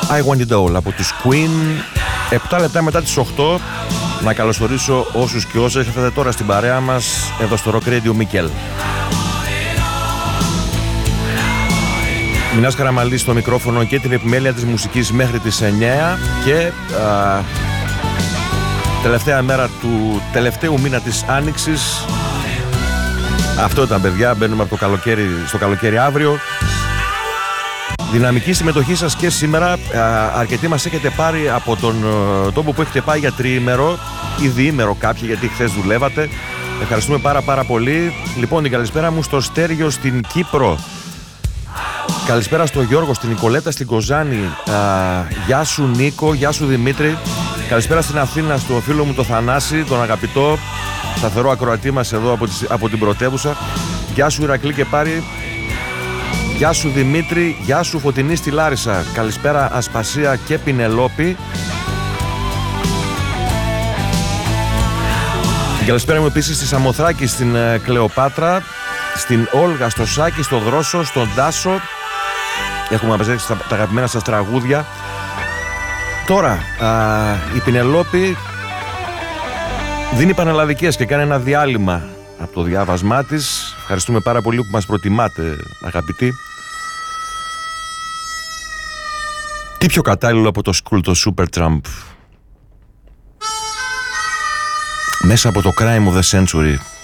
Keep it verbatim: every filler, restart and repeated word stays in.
I Want It All από τους Queen. Επτά λεπτά μετά τις οκτώ. Να καλωσορίσω όσους και όσες ήρθατε τώρα στην παρέα μας εδώ στο Rock Radio Μίκελ. Μινάς Καραμαλής στο μικρόφωνο και την επιμέλεια της μουσικής μέχρι τις εννιά. Και α, τελευταία μέρα του τελευταίου μήνα της Άνοιξης. Αυτό ήταν, παιδιά, μπαίνουμε από το καλοκαίρι, στο καλοκαίρι αύριο. Δυναμική συμμετοχή σας και σήμερα. Α, αρκετοί μας έχετε πάρει από τον α, τόπο που έχετε πάει για τριήμερο ή διήμερο κάποιοι, γιατί χθες δουλεύατε. Ευχαριστούμε πάρα πάρα πολύ. Λοιπόν, την καλησπέρα μου στο Στέργιο στην Κύπρο. Καλησπέρα στο Γιώργο, στην Νικολέτα, στην Κοζάνη. Α, γεια σου Νίκο, γεια σου Δημήτρη. Καλησπέρα στην Αθήνα, στο φίλο μου το Θανάση, τον αγαπητό σταθερό ακροατή μας εδώ από, τις, από την πρωτεύουσα. Γεια σου Ηρακλή και Πάρη. Γεια σου Δημήτρη, γεια σου Φωτεινή στη Λάρισα. Καλησπέρα Ασπασία και Πινελόπη. Καλησπέρα μου επίσης στη Σαμοθράκη, στην uh, Κλεοπάτρα, στην Όλγα, στο Σάκη, στο Δρόσο, στον Τάσο. Έχουμε απεζέξει τα, τα αγαπημένα σας τραγούδια. Τώρα, α, η Πινελόπη δίνει πανελλαδικές και κάνει ένα διάλειμμα από το διάβασμά της. Ευχαριστούμε πάρα πολύ που μας προτιμάτε, αγαπητοί. Τι πιο κατάλληλο από το School, το Supertramp. Μέσα από το Crime of the Century.